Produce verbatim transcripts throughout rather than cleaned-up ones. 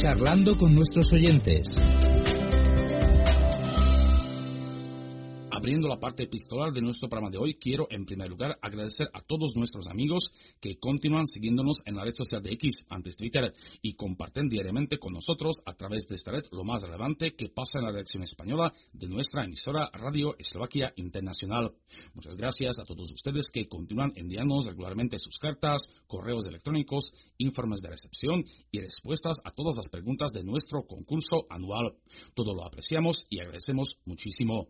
charlando con nuestros oyentes. Abriendo la parte epistolar de nuestro programa de hoy, quiero en primer lugar agradecer a todos nuestros amigos que continúan siguiéndonos en la red social de X, antes Twitter, y comparten diariamente con nosotros a través de esta red lo más relevante que pasa en la redacción española de nuestra emisora Radio Eslovaquia Internacional. Muchas gracias a todos ustedes que continúan enviándonos regularmente sus cartas, correos electrónicos, informes de recepción y respuestas a todas las preguntas de nuestro concurso anual. Todo lo apreciamos y agradecemos muchísimo.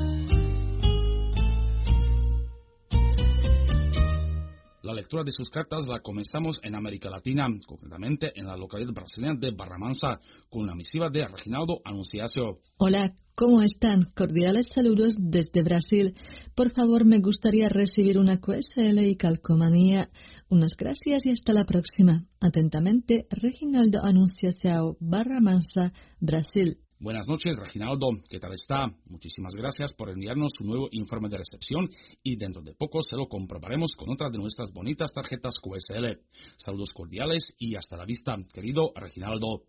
La lectura de sus cartas la comenzamos en América Latina, concretamente en la localidad brasileña de Barramansa, con una misiva de Reginaldo Anunciacio. Hola, ¿cómo están? Cordiales saludos desde Brasil. Por favor, me gustaría recibir una Q S L y calcomanía. Unas gracias y hasta la próxima. Atentamente, Reginaldo Anunciacio, Barramansa, Brasil. Buenas noches, Reginaldo. ¿Qué tal está? Muchísimas gracias por enviarnos su nuevo informe de recepción y dentro de poco se lo comprobaremos con otra de nuestras bonitas tarjetas Q S L. Saludos cordiales y hasta la vista, querido Reginaldo.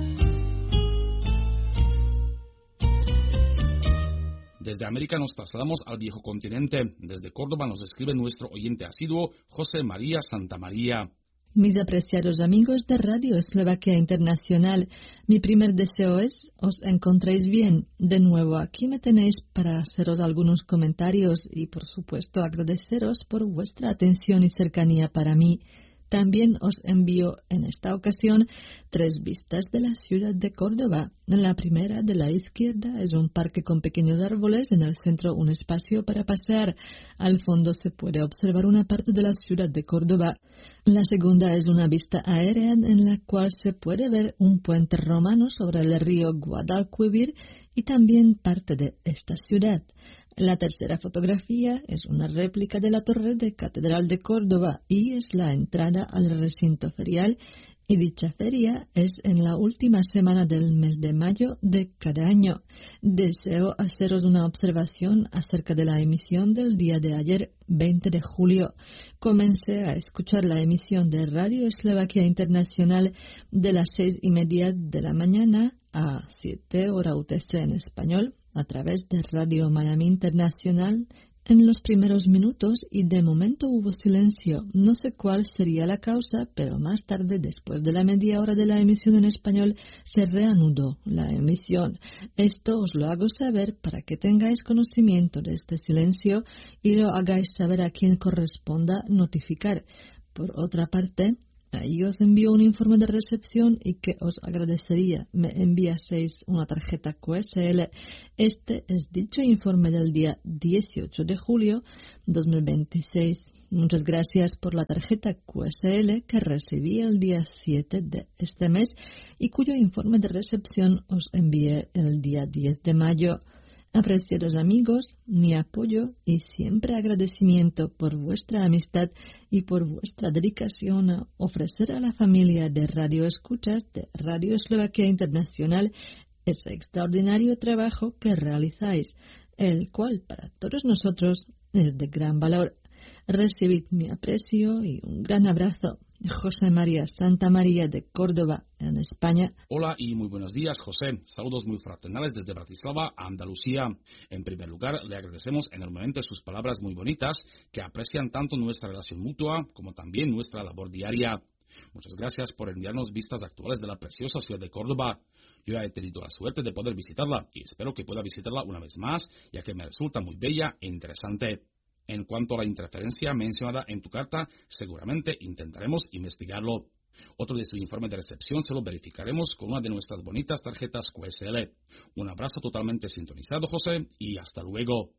Desde América nos trasladamos al viejo continente. Desde Córdoba nos escribe nuestro oyente asiduo, José María Santamaría. Mis apreciados amigos de Radio Eslovaquia Internacional, mi primer deseo es os encontréis bien. De nuevo, aquí me tenéis para haceros algunos comentarios y, por supuesto, agradeceros por vuestra atención y cercanía para mí. También os envío en esta ocasión tres vistas de la ciudad de Córdoba. La primera, de la izquierda, es un parque con pequeños árboles, en el centro un espacio para pasear. Al fondo se puede observar una parte de la ciudad de Córdoba. La segunda es una vista aérea en la cual se puede ver un puente romano sobre el río Guadalquivir y también parte de esta ciudad. La tercera fotografía es una réplica de la torre de Catedral de Córdoba y es la entrada al recinto ferial, y dicha feria es en la última semana del mes de mayo de cada año. Deseo haceros una observación acerca de la emisión del día de ayer, veinte de julio. Comencé a escuchar la emisión de Radio Eslovaquia Internacional de las seis y media de la mañana a siete hora U T C en español, a través de Radio Miami Internacional en los primeros minutos y de momento hubo silencio. No sé cuál sería la causa, pero más tarde, después de la media hora de la emisión en español, se reanudó la emisión. Esto os lo hago saber para que tengáis conocimiento de este silencio y lo hagáis saber a quien corresponda notificar. Por otra parte, ahí os envío un informe de recepción y que os agradecería me enviaseis una tarjeta Q S L. Este es dicho informe del día dieciocho de julio de dos mil veintiséis. Muchas gracias por la tarjeta Q S L que recibí el día siete de este mes y cuyo informe de recepción os envié el día diez de mayo. Apreciados amigos, mi apoyo y siempre agradecimiento por vuestra amistad y por vuestra dedicación a ofrecer a la familia de Radio Escuchas de Radio Eslovaquia Internacional ese extraordinario trabajo que realizáis, el cual para todos nosotros es de gran valor. Recibid mi aprecio y un gran abrazo. José María Santamaría de Córdoba, en España. Hola y muy buenos días, José. Saludos muy fraternales desde Bratislava, Andalucía. En primer lugar, le agradecemos enormemente sus palabras muy bonitas que aprecian tanto nuestra relación mutua como también nuestra labor diaria. Muchas gracias por enviarnos vistas actuales de la preciosa ciudad de Córdoba. Yo ya he tenido la suerte de poder visitarla y espero que pueda visitarla una vez más, ya que me resulta muy bella e interesante. En cuanto a la interferencia mencionada en tu carta, seguramente intentaremos investigarlo. Otro de su informe de recepción se lo verificaremos con una de nuestras bonitas tarjetas Q S L. Un abrazo totalmente sintonizado, José, y hasta luego.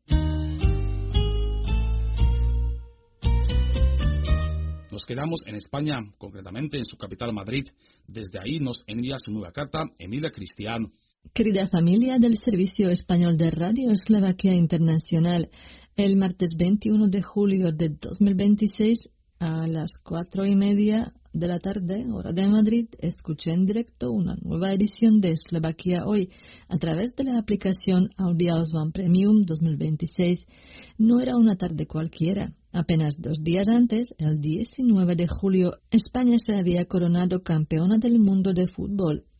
Nos quedamos en España, concretamente en su capital Madrid. Desde ahí nos envía su nueva carta Emilia Cristian. Querida familia del Servicio Español de Radio Eslovaquia Internacional, el martes veintiuno de julio de dos mil veintiséis a las cuatro y media de la tarde, hora de Madrid, escuché en directo una nueva edición de Eslovaquia Hoy a través de la aplicación Audials One Premium dos mil veintiséis. No era una tarde cualquiera. Apenas dos días antes, el diecinueve de julio, España se había coronado campeona del mundo de fútbol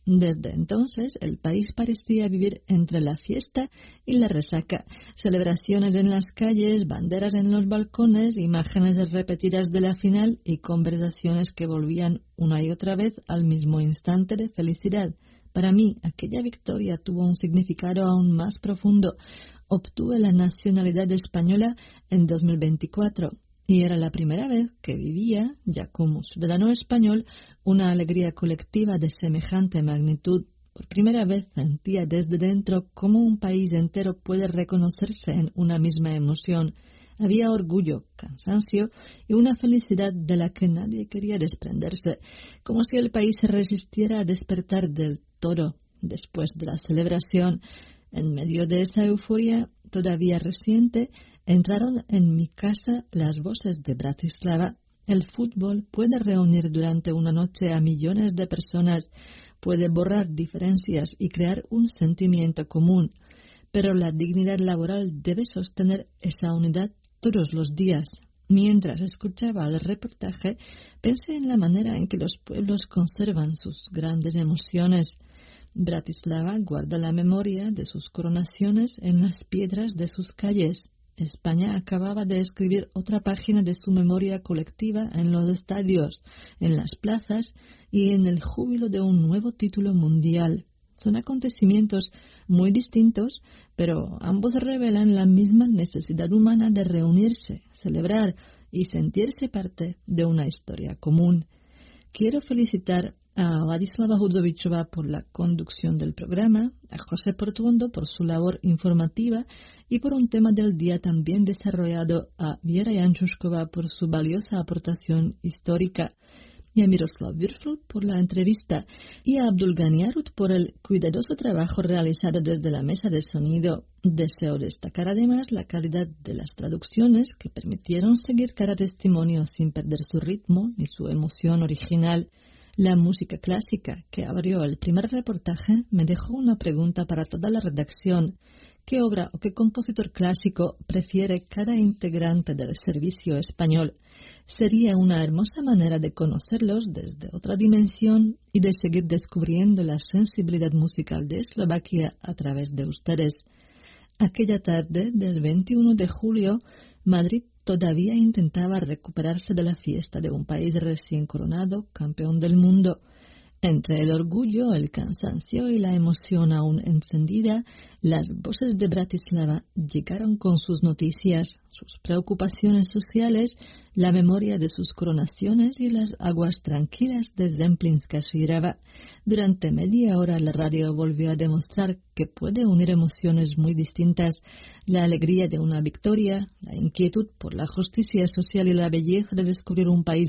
Desde entonces, el país parecía vivir entre la fiesta y la resaca. Celebraciones en las calles, banderas en los balcones, imágenes repetidas de la final y conversaciones que volvían una y otra vez al mismo instante de felicidad. Para mí, aquella victoria tuvo un significado aún más profundo. Obtuve la nacionalidad española en dos mil veinticuatro. Y era la primera vez que vivía, ya como ciudadano español, una alegría colectiva de semejante magnitud. Por primera vez sentía desde dentro cómo un país entero puede reconocerse en una misma emoción. Había orgullo, cansancio y una felicidad de la que nadie quería desprenderse, como si el país se resistiera a despertar del todo después de la celebración. En medio de esa euforia todavía reciente, entraron en mi casa las voces de Bratislava. El fútbol puede reunir durante una noche a millones de personas, puede borrar diferencias y crear un sentimiento común, pero la dignidad laboral debe sostener esa unidad todos los días. Mientras escuchaba el reportaje, pensé en la manera en que los pueblos conservan sus grandes emociones. Bratislava guarda la memoria de sus coronaciones en las piedras de sus calles. España acababa de escribir otra página de su memoria colectiva en los estadios, en las plazas y en el júbilo de un nuevo título mundial. Son acontecimientos muy distintos, pero ambos revelan la misma necesidad humana de reunirse, celebrar y sentirse parte de una historia común. Quiero felicitar a Ladislava Hudzovičová por la conducción del programa, a José Portuondo por su labor informativa y por un tema del día también desarrollado, a Viera Jančušková por su valiosa aportación histórica, y a Miroslav Würfel por la entrevista, y a Abdul Ghani Arut por el cuidadoso trabajo realizado desde la mesa de sonido. Deseo destacar además la calidad de las traducciones que permitieron seguir cada testimonio sin perder su ritmo ni su emoción original. La música clásica que abrió el primer reportaje me dejó una pregunta para toda la redacción. ¿Qué obra o qué compositor clásico prefiere cada integrante del servicio español? Sería una hermosa manera de conocerlos desde otra dimensión y de seguir descubriendo la sensibilidad musical de Eslovaquia a través de ustedes. Aquella tarde del veintiuno de julio, Madrid todavía intentaba recuperarse de la fiesta de un país recién coronado, campeón del mundo. Entre el orgullo, el cansancio y la emoción aún encendida, las voces de Bratislava llegaron con sus noticias, sus preocupaciones sociales, la memoria de sus coronaciones y las aguas tranquilas de Zemplínska Žírava. Durante media hora la radio volvió a demostrar que puede unir emociones muy distintas, la alegría de una victoria, la inquietud por la justicia social y la belleza de descubrir un país